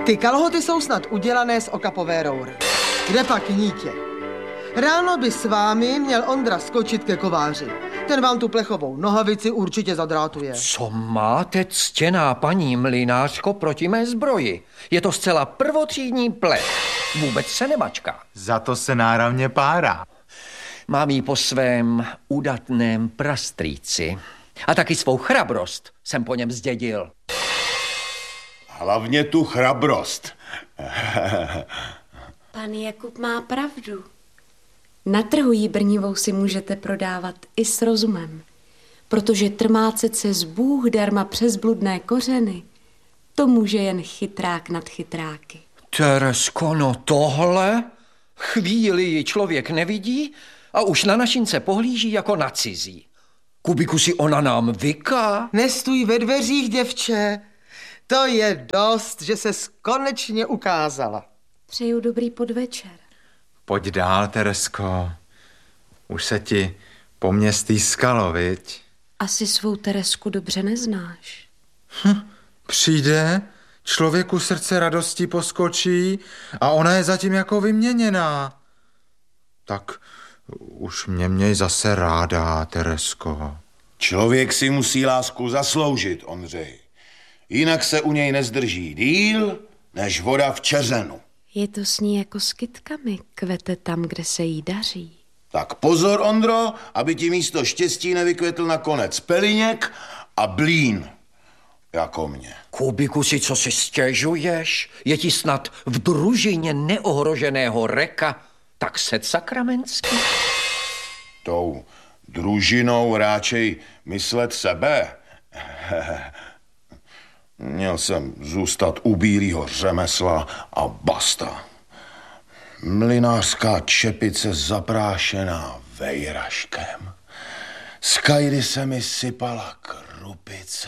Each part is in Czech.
Ty kalhoty jsou snad udělané z okapové roury. Kde pak nítě? Ráno by s vámi měl Ondra skočit ke kováři. Ten vám tu plechovou nohavici určitě zadrátuje. Co máte, ctěná paní mlynářko, proti mé zbroji? Je to zcela prvotřídní plech. Vůbec se nemačká. Za to se náravně párá. Mám ji po svém udatném prastrýci. A taky svou chrabrost jsem po něm zdědil. Hlavně tu chrabrost. Pan Jakub má pravdu. Na trhu jí brnivou si můžete prodávat i s rozumem, protože trmácet se z Bůh darma přes bludné kořeny, to může jen chytrák nad chytráky. Teresko, no tohle? Chvíli ji člověk nevidí a už na našince pohlíží jako na cizí. Kubiku, si ona nám vyká? Nestůj ve dveřích, děvče. To je dost, že ses konečně ukázala. Přeju dobrý podvečer. Pojď dál, Teresko. Už se ti po mně stýskalo, viď? Asi svou Teresku dobře neznáš. Přijde, člověku srdce radostí poskočí a ona je zatím jako vyměněná. Tak už mě měj zase ráda, Teresko. Člověk si musí lásku zasloužit, Ondřej. Jinak se u něj nezdrží díl, než voda v čeřenu. Je to s ní jako s kytkami, kvete tam, kde se jí daří. Tak pozor, Ondro, aby ti místo štěstí nevykvetl nakonec peliněk a blín, jako mě. Kubiku, si co si stěžuješ? Je ti snad v družině neohroženého Reka tak set sakramentský? Tou družinou ráčej myslet sebe. Měl jsem zůstat u bílýho řemesla a basta. Mlynářská čepice zaprášená vejraškem. Z kajdy se mi sypala krupice.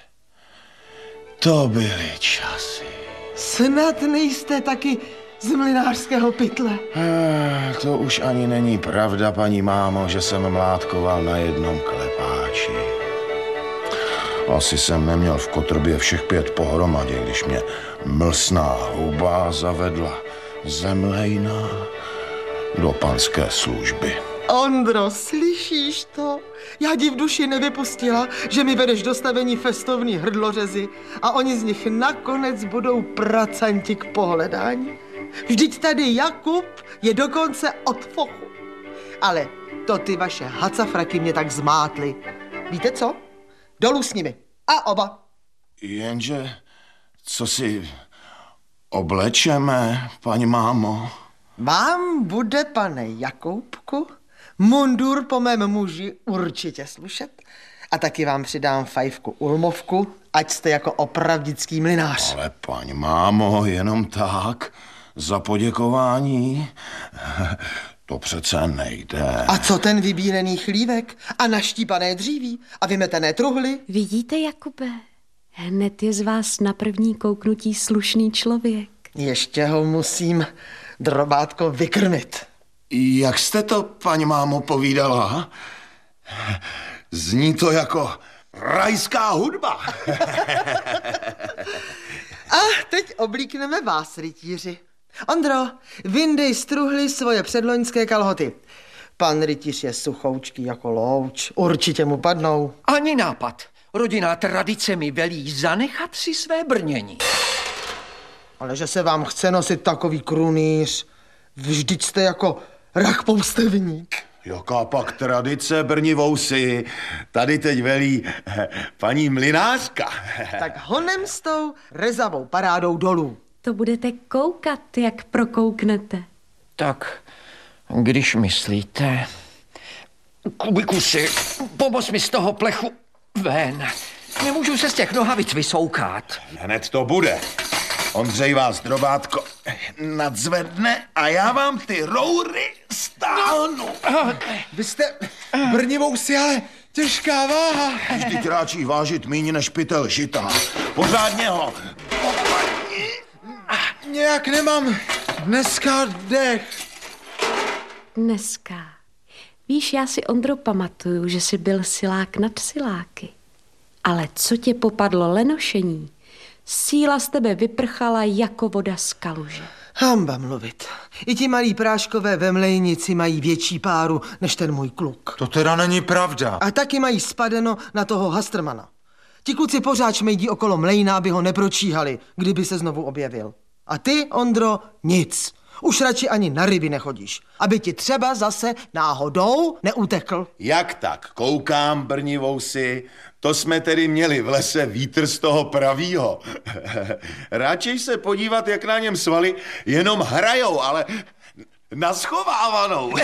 To byly časy. Snad nejste taky z mlynářského pytle. To už ani není pravda, paní mámo, že jsem mládkoval na jednom klepáči. Asi jsem neměl v kotrbě všech 5 pohromadě, když mě mlsná huba zavedla zemlejna do panské služby. Ondro, slyšíš to? Já ti v duši nevypustila, že mi vedeš do stavení festovní hrdlořezy a oni z nich nakonec budou pracanti k pohledání. Vždyť tady Jakub je dokonce od fochu. Ale to ty vaše hacafraky mě tak zmátly. Víte co? Dolů s nimi. A oba. Jenže, co si oblečeme, paní mámo? Vám bude, pane Jakoubku, mundur po mém muži určitě slušet. A taky vám přidám fajfku ulmovku, ať jste jako opravdický mlynář. Ale paní mámo, jenom tak, za poděkování, to přece nejde. A co ten vybílený chlívek a naštípané dříví a vymetené truhly? Vidíte, Jakube, hned je z vás na první kouknutí slušný člověk. Ještě ho musím, drobátko, vykrmit. Jak jste to, paní mámo, povídala? Zní to jako rajská hudba. A teď oblíkneme vás, rytíři. Ondro, vyndej z truhly svoje předloňské kalhoty. Pan rytíř je suchoučký jako louč, určitě mu padnou. Ani nápad. Rodinná tradice mi velí zanechat si své brnění. Ale že se vám chce nosit takový krunýř, vždyť jste jako rak-poustevník. Jaká pak tradice, brnivou si, tady teď velí paní mlynářka. Tak honem s tou rezavou parádou dolů. To budete koukat, jak prokouknete. Tak, když myslíte... Kubiku, si pomoz mi z toho plechu ven. Nemůžu se z těch nohavic vysoukat. Hned to bude. Ondřej vás, drobátko, nadzvedne a já vám ty roury stáhnu. Vy jste brnivou si, ale těžká váha. Vždyť ráčí vážit míň než pytel žita. Pořádně ho. Nějak nemám dneska dech. Dneska. Víš, já si, Ondro, pamatuju, že jsi byl silák nad siláky. Ale co tě popadlo lenošení, Síla z tebe vyprchala jako voda z kaluže. Hamba mluvit. I ti malí práškové ve Mlejnici mají větší páru než ten můj kluk. To teda není pravda. A taky mají spadeno na toho Hastrmana. Ti kluci pořád šmejdí okolo Mlejna, aby ho nepročíhali, kdyby se znovu objevil. A ty, Ondro, nic. Už radši ani na ryby nechodíš, aby ti třeba zase náhodou neutekl. Jak tak? Koukám, Brnivousy, to jsme tedy měli v lese vítr z toho pravýho. Radši se podívat, jak na něm svaly jenom hrajou, ale naschovávanou.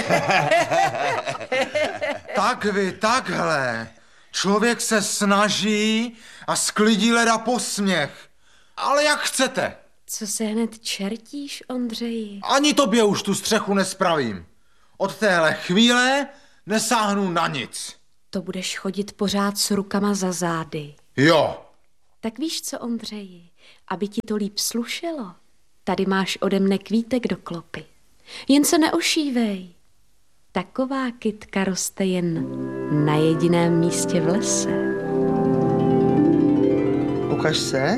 Tak vy, takhle. Člověk se snaží a sklidí leda posměch. Ale jak chcete. Co se hned čertíš, Ondřeji? Ani tobě už tu střechu nespravím. Od téhle chvíle nesáhnu na nic. To budeš chodit pořád s rukama za zády. Jo. Tak víš co, Ondřeji, aby ti to líp slušelo, tady máš ode mne kvítek do klopy. Jen se neošívej. Taková kytka roste jen na jediném místě v lese. Ukaž se.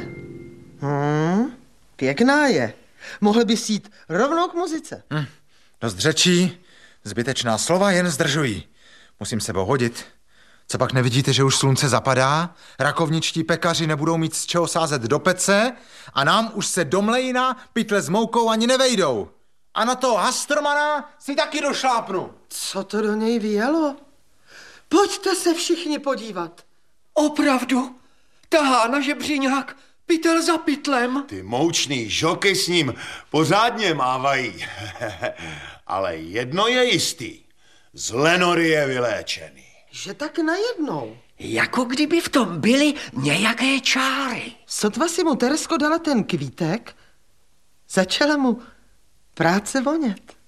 Pěkná je. Mohl bys jít rovnou k muzice. Dost řečí, zbytečná slova jen zdržují. Musím se pohodit. Co pak nevidíte, že už slunce zapadá? Rakovničtí pekaři nebudou mít z čeho sázet do pece a nám už se do Mlejna pytle s moukou ani nevejdou. A na toho Hastrmana si taky došlápnu. Co to do něj vyjelo? Pojďte se všichni podívat. Opravdu? Tahá na žebříňák pytel za pytlem. Ty moučný žoky s ním pořádně mávají. Ale jedno je jistý. Z Lenory je vyléčený. Že tak najednou. Jako kdyby v tom byly nějaké čáry. Sotva si mu Teresko dala ten kvítek, začala mu práce vonět.